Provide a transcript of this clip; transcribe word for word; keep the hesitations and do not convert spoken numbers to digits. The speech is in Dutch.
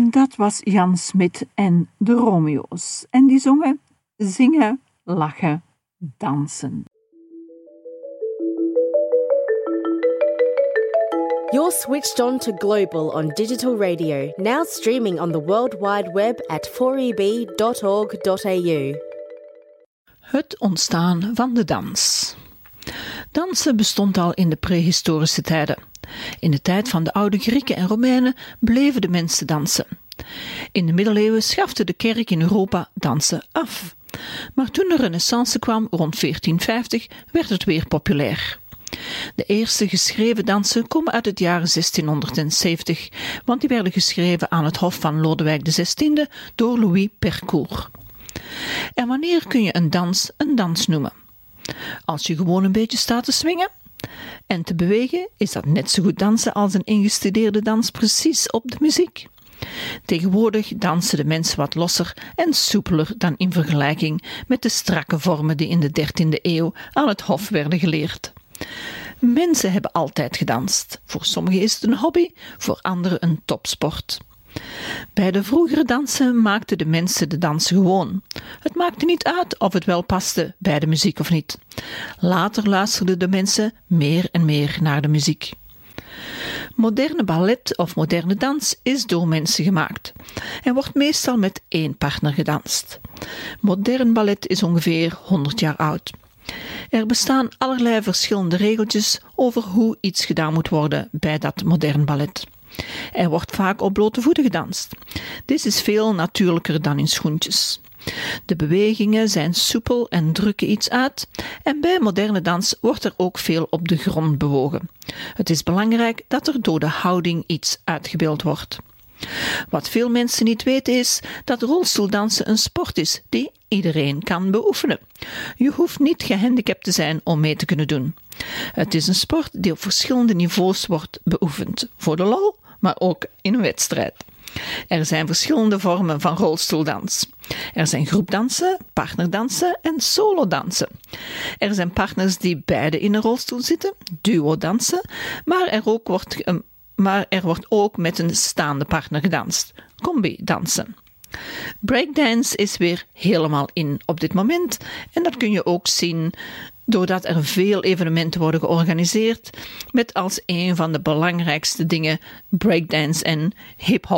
Dat was Jan Smit en de Romeo's. En die zongen, zingen, lachen, dansen. You're switched on to Global on digital radio, now streaming on the World Wide Web at four e b dot org dot a u. Het ontstaan van de dans. Dansen bestond al in de prehistorische tijden. In de tijd van de oude Grieken en Romeinen bleven de mensen dansen. In de middeleeuwen schafte de kerk in Europa dansen af. Maar toen de Renaissance kwam, rond veertien vijftig, werd het weer populair. De eerste geschreven dansen komen uit het jaar zestienhonderdzeventig, want die werden geschreven aan het hof van Lodewijk de zestiende door Louis Percourt. En wanneer kun je een dans een dans noemen? Als je gewoon een beetje staat te swingen en te bewegen, is dat net zo goed dansen als een ingestudeerde dans precies op de muziek. Tegenwoordig dansen de mensen wat losser en soepeler dan in vergelijking met de strakke vormen die in de dertiende eeuw aan het hof werden geleerd. Mensen hebben altijd gedanst. Voor sommigen is het een hobby, voor anderen een topsport. Bij de vroegere dansen maakten de mensen de dans gewoon. Het maakte niet uit of het wel paste bij de muziek of niet. Later luisterden de mensen meer en meer naar de muziek. Moderne ballet of moderne dans is door mensen gemaakt en wordt meestal met één partner gedanst. Modern ballet is ongeveer honderd jaar oud. Er bestaan allerlei verschillende regeltjes over hoe iets gedaan moet worden bij dat modern ballet. Er wordt vaak op blote voeten gedanst. Dit is veel natuurlijker dan in schoentjes. De bewegingen zijn soepel en drukken iets uit en bij moderne dans wordt er ook veel op de grond bewogen. Het is belangrijk dat er door de houding iets uitgebeeld wordt. Wat veel mensen niet weten is dat rolstoeldansen een sport is die iedereen kan beoefenen. Je hoeft niet gehandicapt te zijn om mee te kunnen doen. Het is een sport die op verschillende niveaus wordt beoefend, voor de lol, maar ook in een wedstrijd. Er zijn verschillende vormen van rolstoeldans. Er zijn groepdansen, partnerdansen en solodansen. Er zijn partners die beide in een rolstoel zitten, duodansen, maar er, ook wordt, um, maar er wordt ook met een staande partner gedanst, combi-dansen. Breakdance is weer helemaal in op dit moment en dat kun je ook zien doordat er veel evenementen worden georganiseerd met als een van de belangrijkste dingen breakdance en hip-hop.